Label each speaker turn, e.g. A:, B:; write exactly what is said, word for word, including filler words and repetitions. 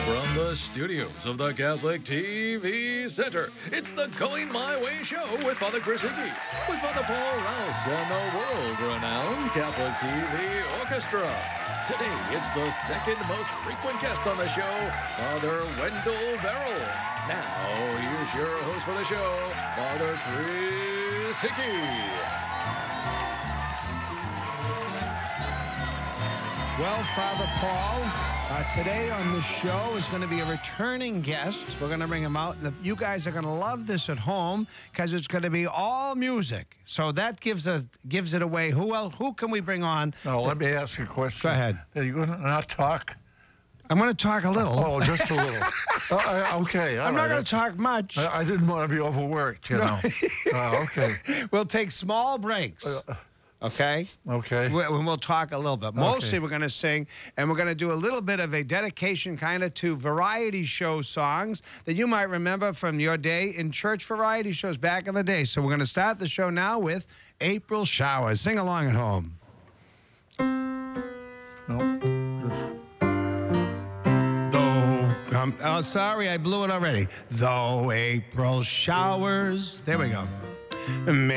A: From the studios of the Catholic T V Center, it's the Going My Way Show with Father Chris Hickey, with Father Paul Rouse and the world-renowned Catholic T V Orchestra. Today, it's the second most frequent guest on the show, Father Wendell Verrill. Now, here's your host for the show, Father Chris Hickey.
B: Well, Father Paul, uh, today on the show is going to be a returning guest. We're going to bring him out. And the, you guys are going to love this at home because it's going to be all music. So that gives a, gives it away. Who else? Who can we bring on?
C: Oh, let me ask you a question.
B: Go ahead.
C: Are you going to not talk?
B: I'm going to talk a little.
C: Oh, just a little. uh, I- okay. all
B: I'm not
C: right.
B: going to talk much.
C: I, I didn't want to be overworked, you know. uh, okay.
B: We'll take small breaks. Okay?
C: Okay.
B: We- And we'll talk a little bit. Mostly
C: Okay.
B: we're going to sing, and we're going to do a little bit of a dedication kind of to variety show songs that you might remember from your day in church variety shows back in the day. So we're going to start the show now with April Showers. Sing along at home.
C: No, just...
B: Though, um, oh, sorry, I blew it already. Though April showers. There we go. May